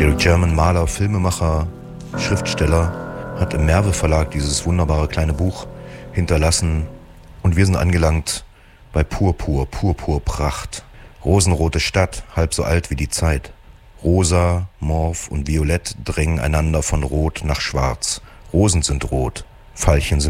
Derek Jarman, Maler, Filmemacher, Schriftsteller, hat im Merve Verlag dieses wunderbare kleine Buch hinterlassen. Und wir sind angelangt bei Purpurpracht. Rosenrote Stadt, halb so alt wie die Zeit. Rosa, Morph und Violett drängen einander von Rot nach Schwarz. Rosen sind rot, Veilchen sind